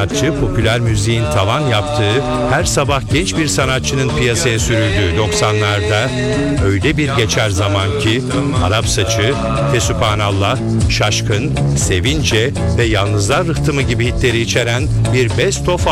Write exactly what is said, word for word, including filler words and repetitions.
sanatçı popüler müziğin tavan yaptığı, her sabah genç bir sanatçının piyasaya sürüldüğü doksanlarda öyle bir geçer zaman ki Arap Saçı, Fesubhanallah, Şaşkın, Sevince ve Yalnızlar Rıhtımı gibi hitleri içeren bir best of